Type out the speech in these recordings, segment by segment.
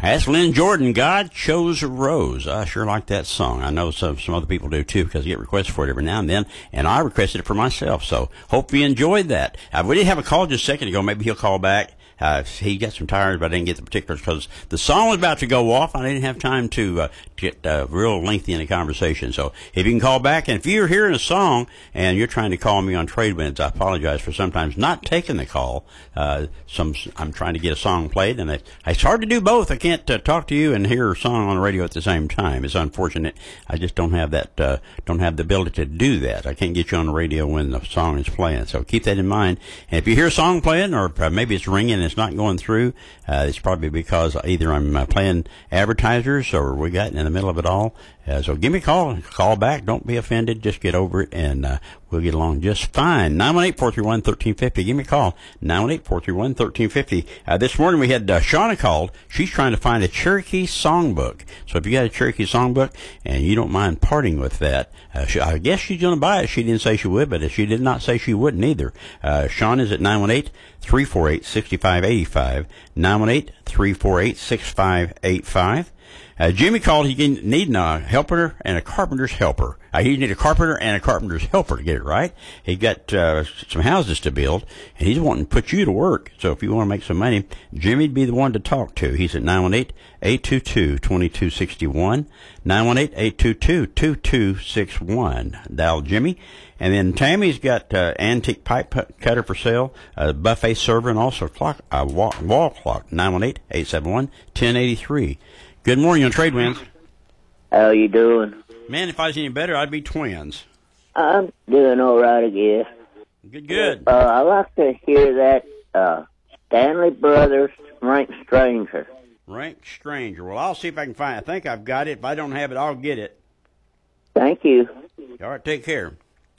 That's Lynn Jordan, God Chose a Rose. I sure like that song. I know some other people do too, because I get requests for it every now and then, and I requested it for myself. So hope you enjoyed that. We did have a call just a second ago. Maybe he'll call back. He got some tires, but I didn't get the particulars because the song was about to go off. I didn't have time to get real lengthy in the conversation. So if you can call back, and if you're hearing a song and you're trying to call me on Tradewinds, I apologize for sometimes not taking the call. I'm trying to get a song played, and it's hard to do both. I can't talk to you and hear a song on the radio at the same time. It's unfortunate. I just don't have that, don't have the ability to do that. I can't get you on the radio when the song is playing. So keep that in mind. And if you hear a song playing, or maybe it's ringing and it's not going through, it's probably because either I'm playing advertisers or we got in the middle of it all. So give me a call back. Don't be offended. Just get over it, and we'll get along just fine. 918-431-1350. Give me a call. 918-431-1350. This morning we had Shauna called. She's trying to find a Cherokee songbook. So if you got a Cherokee songbook and you don't mind parting with that, I guess she's going to buy it. She didn't say she would, but she did not say she wouldn't either. Shauna is at 918-348-6585. 918-348-6585. Jimmy called. He needed a helper and a carpenter's helper. He needed a carpenter and a carpenter's helper to get it right. He got some houses to build, and he's wanting to put you to work. So if you want to make some money, Jimmy'd be the one to talk to. He's at 918-822-2261. 918-822-2261. Dial Jimmy. And then Tammy's got antique pipe cutter for sale, buffet server, and also wall clock. 918-871-1083. Good morning on Tradewinds. How you doing? Man, if I was any better, I'd be twins. I'm doing all right, I guess. Good. I like to hear that Stanley Brothers, Rank Stranger. Rank Stranger. Well, I'll see if I can find it. I think I've got it. If I don't have it, I'll get it. Thank you. All right, take care.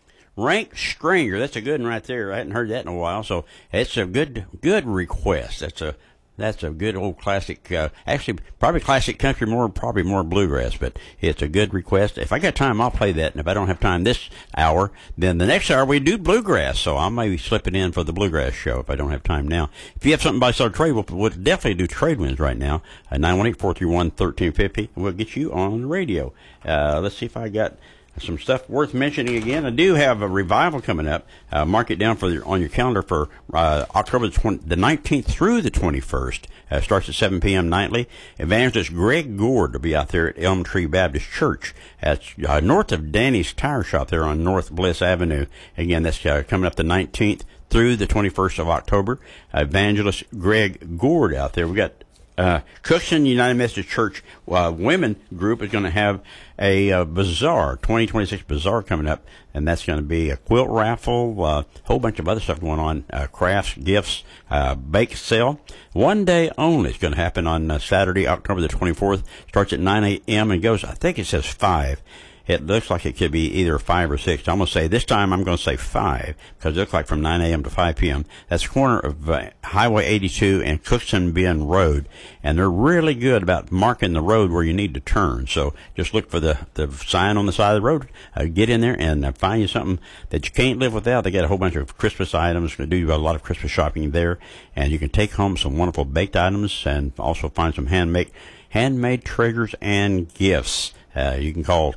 Rank Stranger. That's a good one right there. I hadn't heard that in a while, so it's a good request. That's a good old classic, actually probably classic country, probably more bluegrass, but it's a good request. If I got time, I'll play that, and if I don't have time this hour, then the next hour we do bluegrass, so I may be slipping in for the bluegrass show if I don't have time now. If you have something by Star Trade, we'll definitely do Tradewinds right now, 918-431-1350, and we'll get you on the radio. Let's see if I got some stuff worth mentioning again. I do have a revival coming up. Mark it down on your calendar for October the 19th through the 21st. Starts at 7 p.m. nightly. Evangelist Greg Gord will be out there at Elm Tree Baptist Church. That's north of Danny's Tire Shop there on North Bliss Avenue. Again, that's coming up the 19th through the 21st of October. Evangelist Greg Gord out there. We got Cookson United Methodist Church women group is going to have a bazaar, 2026 bazaar coming up, and that's going to be a quilt raffle, a whole bunch of other stuff going on, crafts, gifts, bake sale. One day only. It's going to happen on Saturday, October the 24th. Starts at 9 a.m. and goes, I think it says 5. It looks like it could be either 5 or 6. I'm going to say, this time I'm going to say 5, because it looks like from 9 a.m. to 5 p.m. That's the corner of Highway 82 and Cookson Bend Road. And they're really good about marking the road where you need to turn. So just look for the sign on the side of the road. Get in there and find you something that you can't live without. They got a whole bunch of Christmas items. Going to do a lot of Christmas shopping there. And you can take home some wonderful baked items and also find some handmade treasures and gifts. You can call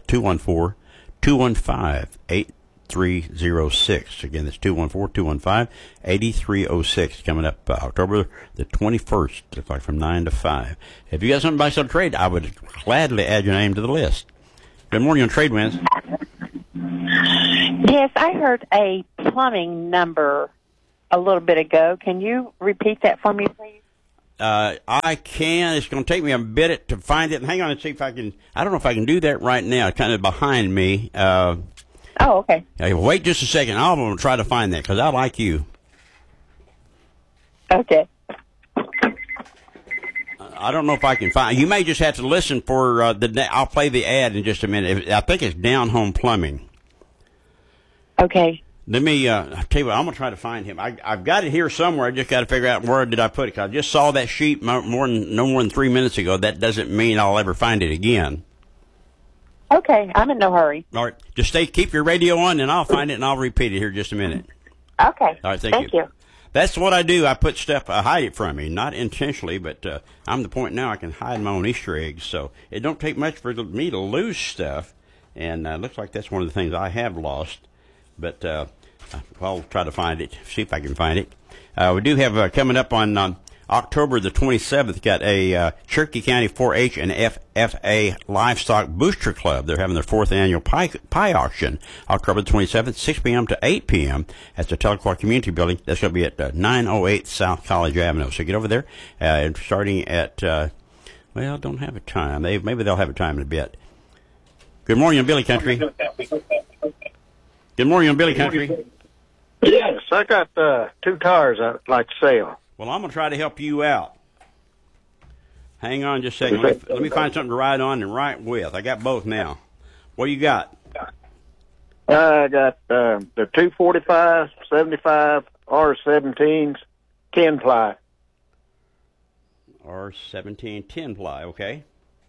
214-215-8306. Again, that's 214-215-8306. Coming up October the 21st, looks like from 9 to 5. If you got something by some trade, I would gladly add your name to the list. Good morning on Tradewinds. Yes, I heard a plumbing number a little bit ago. Can you repeat that for me, please? I can. It's going to take me a bit to find it. Hang on and see if I can. I don't know if I can do that right now. It's kind of behind me. Okay. Wait just a second. I'm going to try to find that because I like you. Okay. I don't know if I can find. You may just have to listen for I'll play the ad in just a minute. I think it's Down Home Plumbing. Okay. Let me tell you what, I'm going to try to find him. I've got it here somewhere. I just got to figure out where did I put it. 'Cause I just saw that sheet no more than 3 minutes ago. That doesn't mean I'll ever find it again. Okay, I'm in no hurry. All right, just keep your radio on, and I'll find it, and I'll repeat it here in just a minute. Okay. All right, thank you. That's what I do. I put stuff, I hide it from you, not intentionally, but I'm the point now I can hide my own Easter eggs. So it don't take much for me to lose stuff, and looks like that's one of the things I have lost. But I'll try to find it, see if I can find it. We do have coming up on October the 27th, got a Cherokee County 4-H and FFA Livestock Booster Club. They're having their 4th annual pie auction, October the 27th, 6 p.m. to 8 p.m. at the Tahlequah Community Building. That's going to be at 908 South College Avenue. So get over there, starting at, well, don't have a time. Maybe they'll have a time in a bit. Good morning on Billy Country. Good morning on Billy Country. Yes, I got 2 tires I'd like to sell. Well, I'm going to try to help you out. Hang on just a second. Let me find something to ride on and write with. I got both now. What do you got? I got the 245, 75, R17s, 10-ply. R17, 10-ply, okay.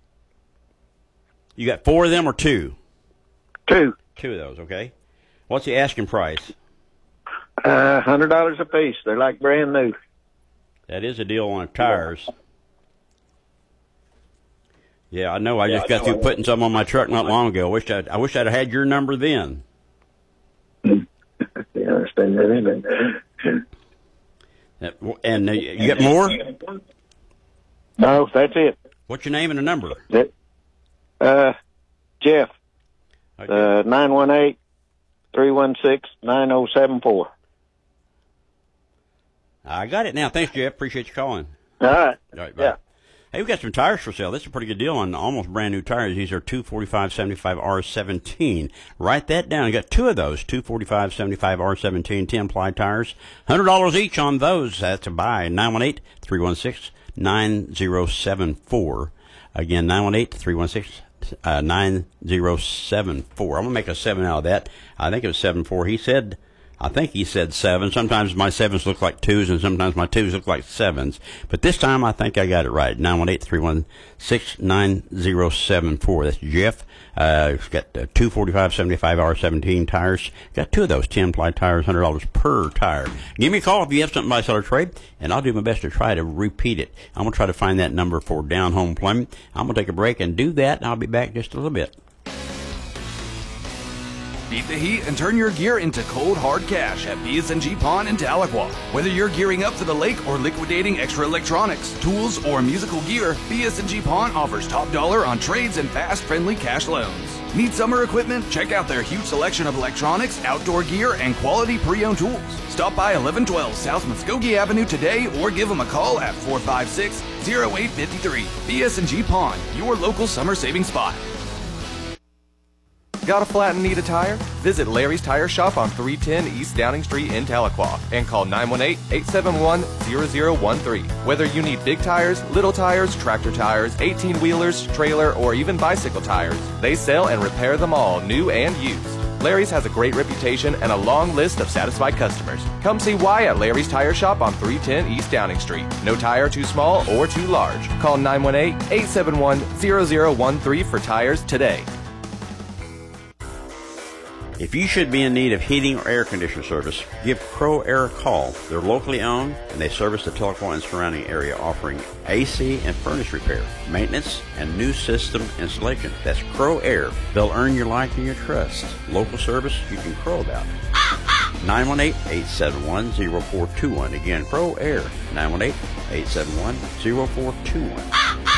You got 4 of them or 2? 2. 2 of those, okay. What's the asking price? $100 a piece. They're like brand new. That is a deal on tires. Yeah, I know. I just got through putting some on my truck not long ago. I wish I'd had your number then. Yeah, I understand that. And you got more? No, that's it. What's your name and a number? Jeff. Okay. 918-316-9074. I got it now. Thanks, Jeff. Appreciate you calling. All right. All right, bye. Yeah. Hey, we got some tires for sale. This is a pretty good deal on almost brand new tires. These are 245/75 R17. Write that down. You got 2 of those, 245/75 R17 10-ply tires. $100 each on those. That's a buy. 918-316-9074. Again, 918-316-9074. I'm going to make a 7 out of that. I think it was 7-4. I think he said 7. Sometimes my 7s look like 2s, and sometimes my 2s look like 7s. But this time I think I got it right. 918-316-9074. That's Jeff. He's got 245/75 R17 tires. Got 2 of those 10-ply tires, $100 per tire. Give me a call if you have something by seller trade, and I'll do my best to try to repeat it. I'm going to try to find that number for Down Home Plumbing. I'm going to take a break and do that, and I'll be back just a little bit. Beat the heat and turn your gear into cold, hard cash at BS&G Pawn in Tahlequah. Whether you're gearing up for the lake or liquidating extra electronics, tools, or musical gear, BS&G Pawn offers top dollar on trades and fast, friendly cash loans. Need summer equipment? Check out their huge selection of electronics, outdoor gear, and quality pre-owned tools. Stop by 1112 South Muskogee Avenue today or give them a call at 456-0853. BS&G Pawn, your local summer saving spot. Got a flat and need a tire? Visit Larry's Tire Shop on 310 East Downing Street in Tahlequah and call 918-871-0013. Whether you need big tires, little tires, tractor tires, 18-wheelers, trailer, or even bicycle tires, they sell and repair them all, new and used. Larry's has a great reputation and a long list of satisfied customers. Come see why at Larry's Tire Shop on 310 East Downing Street. No tire too small or too large. Call 918-871-0013 for tires today. If you should be in need of heating or air conditioner service, give Crow Air a call. They're locally owned, and they service the Tahlequah and surrounding area, offering AC and furnace repair, maintenance, and new system installation. That's Crow Air. They'll earn your like and your trust. Local service you can crow about. 918-871-0421. Again, Crow Air. 918-871-0421.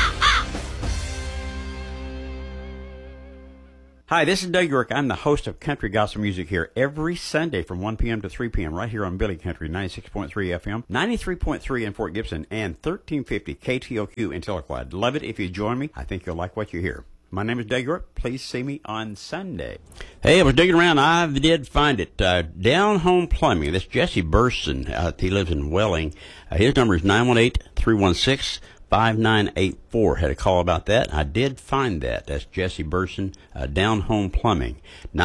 Hi, this is Doug York. I'm the host of Country Gospel Music here every Sunday from 1 p.m. to 3 p.m. right here on Billy Country, 96.3 FM, 93.3 in Fort Gibson, and 1350 KTOQ in Tahlequah. I'd love it if you join me. I think you'll like what you hear. My name is Doug York. Please see me on Sunday. Hey, I was digging around. I did find it. Down Home Plumbing. That's Jesse Burson. He lives in Welling. His number is 918-316-5984. Had a call about that. I did find that. That's Jesse Burson, Down Home Plumbing.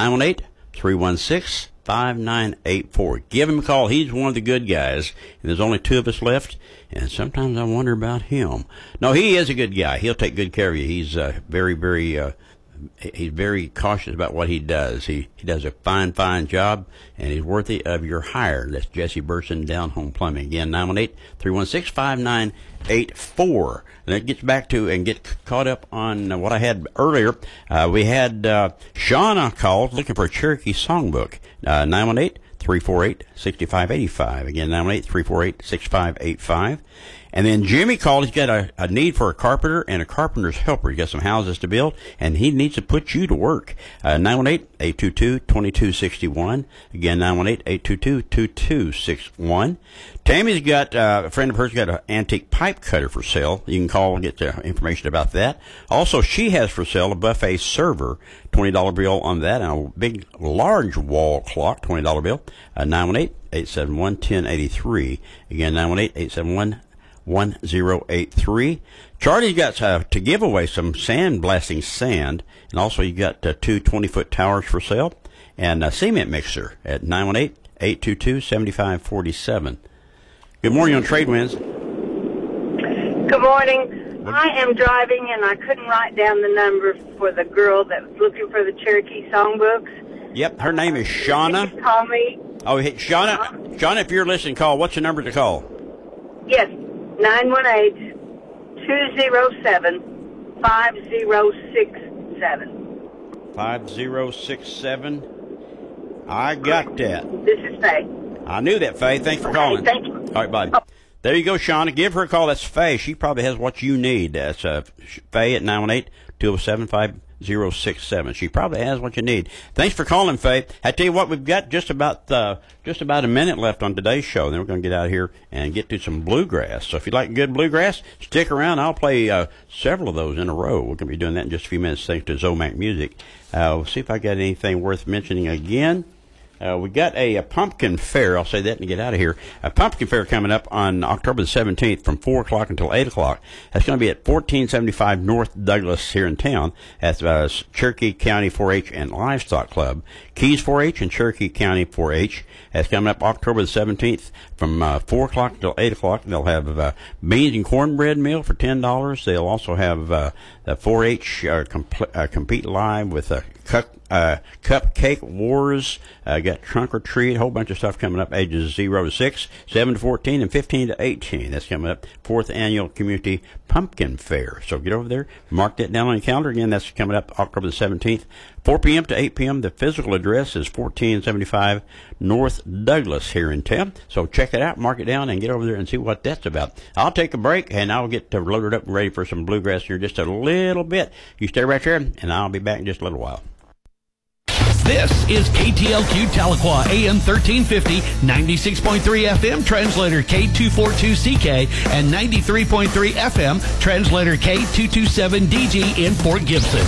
918-316-5984. Give him a call. He's one of the good guys. And there's only 2 of us left. And sometimes I wonder about him. No, he is a good guy. He'll take good care of you. He's very, very he's very cautious about what he does. He does a fine job, and he's worthy of your hire. That's Jesse Burson, Down Home Plumbing. Again, 918-316-5984. And that gets back to and get caught up on what I had earlier. We had Shauna called looking for a Cherokee songbook. 918-348-6585. Again, 918-348-6585. And then Jimmy called. He's got a need for a carpenter and a carpenter's helper. He's got some houses to build, and he needs to put you to work. 918-822-2261. Again, 918-822-2261. Tammy's got, a friend of hers got an antique pipe cutter for sale. You can call and get the information about that. Also, she has for sale a buffet server, $20 bill on that, and a big, large wall clock, $20 bill. 918-871-1083. Again, 918-871-1083. Charlie's got to give away some sandblasting sand, and also you got 2 20-foot towers for sale, and a cement mixer at 918-822-7547. Good morning on Trade Winds. Good morning. I am driving, and I couldn't write down the number for the girl that was looking for the Cherokee songbooks. Yep, her name is Shauna. Call me. Oh, hey, Shauna, if you're listening, call. What's the number to call? Yes, 918-207-5067. 5067. I got that. This is Faye. I knew that, Faye. Thanks for calling. Thank you. All right, bye. Oh. There you go, Shauna. Give her a call. That's Faye. She probably has what you need. That's Faye at 918-207-5067. She probably has what you need. Thanks for calling, Faye. I tell you what, we've got just about a minute left on today's show. Then we're going to get out of here and get to some bluegrass. So if you like good bluegrass, stick around. I'll play several of those in a row. We're going to be doing that in just a few minutes thanks to Zomac Music. We'll see if I got anything worth mentioning again. We got a pumpkin fair. I'll say that and get out of here. A pumpkin fair coming up on October the 17th from 4 o'clock until 8 o'clock. That's going to be at 1475 North Douglas here in town at Cherokee County 4-H and Livestock Club. Keys 4-H and Cherokee County 4-H. That's coming up October the 17th from 4 o'clock until 8 o'clock. They'll have beans and cornbread meal for $10. They'll also have the 4-H compete live with a cupcake wars. Got trunk or treat, a whole bunch of stuff coming up. Ages 0 to 6, 7 to 14, and 15 to 18. That's coming up. 4th Annual Community Pumpkin Fair. So get over there, mark that down on your calendar. Again, that's coming up October the 17th, 4 p.m. to 8 p.m. The physical address is 1475 North Douglas here in town. So check it out, mark it down, and get over there and see what that's about. I'll take a break, and I'll get loaded up and ready for some bluegrass here in just a little bit. You stay right there, and I'll be back in just a little while. This is KTLQ Tahlequah, AM 1350, 96.3 FM, translator K242CK, and 93.3 FM, translator K227DG in Fort Gibson.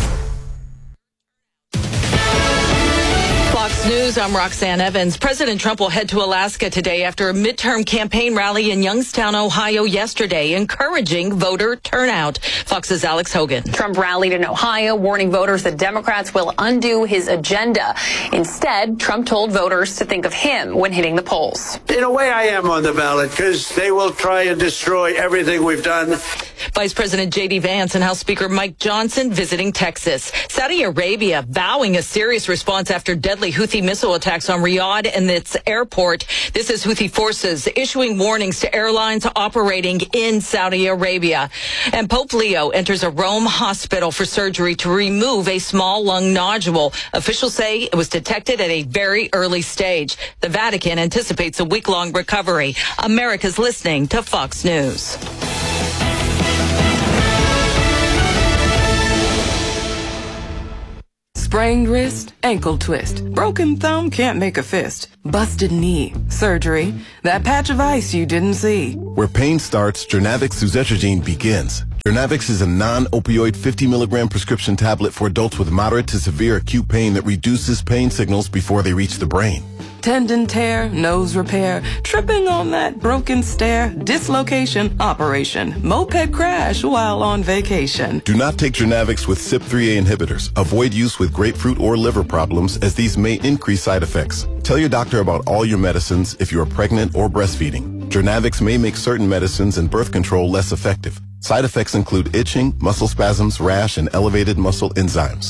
Fox News, I'm Roxanne Evans. President Trump will head to Alaska today after a midterm campaign rally in Youngstown, Ohio yesterday, encouraging voter turnout. Fox's Alex Hogan. Trump rallied in Ohio, warning voters that Democrats will undo his agenda. Instead, Trump told voters to think of him when hitting the polls. In a way, I am on the ballot because they will try and destroy everything we've done. Vice President J.D. Vance and House Speaker Mike Johnson visiting Texas. Saudi Arabia vowing a serious response after deadly Houthi missile attacks on Riyadh and its airport. This is Houthi forces issuing warnings to airlines operating in Saudi Arabia. And Pope Leo enters a Rome hospital for surgery to remove a small lung nodule. Officials say it was detected at a very early stage. The Vatican anticipates a week-long recovery. America's listening to Fox News. Sprained wrist, ankle twist, broken thumb, can't make a fist, busted knee, surgery, that patch of ice you didn't see. Where pain starts, Jernavix suzetrigine begins. Jernavix is a non-opioid 50 milligram prescription tablet for adults with moderate to severe acute pain that reduces pain signals before they reach the brain. Tendon tear, nose repair, tripping on that broken stair, dislocation, operation, moped crash while on vacation. Do not take Jernavix with CYP3A inhibitors. Avoid use with grapefruit or liver problems as these may increase side effects. Tell your doctor about all your medicines if you are pregnant or breastfeeding. Jernavix may make certain medicines and birth control less effective. Side effects include itching, muscle spasms, rash, and elevated muscle enzymes.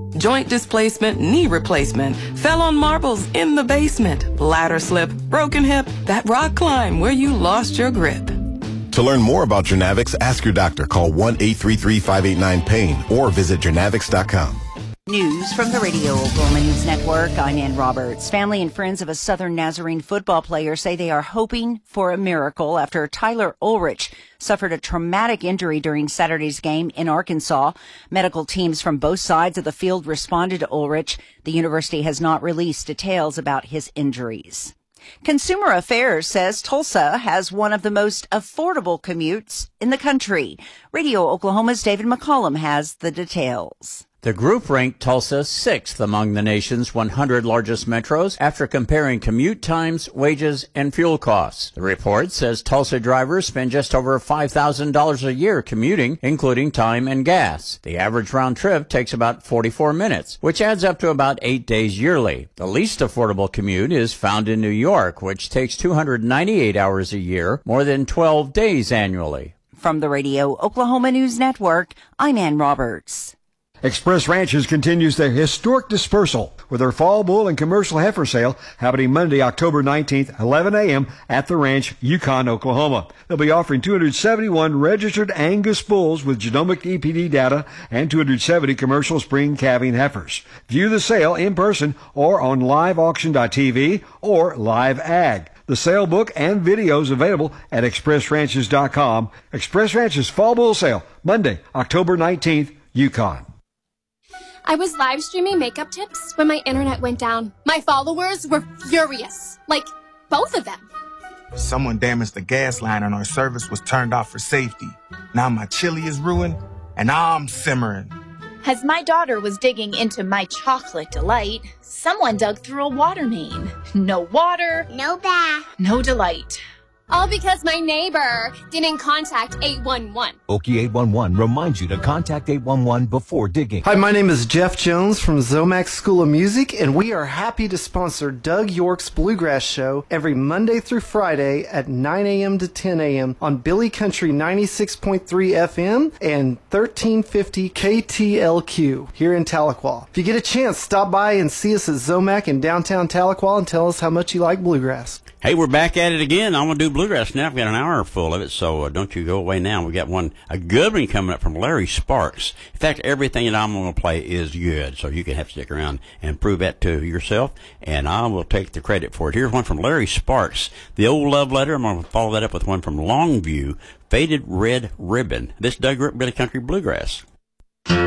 Joint displacement, knee replacement, fell on marbles in the basement, ladder slip, broken hip, that rock climb where you lost your grip. To learn more about Jernavix, ask your doctor. Call 1-833-589-PAIN or visit jernavix.com. News from the Radio Oklahoma News Network. I'm Ann Roberts. Family and friends of a Southern Nazarene football player say they are hoping for a miracle after Tyler Ulrich suffered a traumatic injury during Saturday's game in Arkansas. Medical teams from both sides of the field responded to Ulrich. The university has not released details about his injuries. Consumer Affairs says Tulsa has one of the most affordable commutes in the country. Radio Oklahoma's David McCollum has the details. The group ranked Tulsa 6th among the nation's 100 largest metros after comparing commute times, wages, and fuel costs. The report says Tulsa drivers spend just over $5,000 a year commuting, including time and gas. The average round trip takes about 44 minutes, which adds up to about 8 days yearly. The least affordable commute is found in New York, which takes 298 hours a year, more than 12 days annually. From the Radio Oklahoma News Network, I'm Ann Roberts. Express Ranches continues their historic dispersal with their fall bull and commercial heifer sale happening Monday, October 19th, 11 a.m. at the ranch, Yukon, Oklahoma. They'll be offering 271 registered Angus bulls with genomic EPD data and 270 commercial spring calving heifers. View the sale in person or on liveauction.tv or Live Ag. The sale book and videos available at expressranches.com. Express Ranches Fall Bull Sale, Monday, October 19th, Yukon. I was live streaming makeup tips when my internet went down. My followers were furious. Like, both of them. Someone damaged the gas line and our service was turned off for safety. Now my chili is ruined and I'm simmering. As my daughter was digging into my chocolate delight, someone dug through a water main. No water. No bath. No delight. All because my neighbor didn't contact 811. Okie 811 reminds you to contact 811 before digging. Hi, my name is Jeff Jones from Zomax School of Music, and we are happy to sponsor Doug York's Bluegrass Show every Monday through Friday at 9 a.m. to 10 a.m. on Billy Country 96.3 FM and 1350 KTLQ here in Tahlequah. If you get a chance, stop by and see us at Zomac in downtown Tahlequah and tell us how much you like bluegrass. Hey, we're back at it again. I'm going to do bluegrass now. I've got an hour full of it, so don't you go away now. We got a good one coming up from Larry Sparks. In fact, everything that I'm going to play is good, so you can have to stick around and prove that to yourself, and I will take the credit for it. Here's one from Larry Sparks, The Old Love Letter. I'm going to follow that up with one from Longview, Faded Red Ribbon. This Doug Billy Country Bluegrass.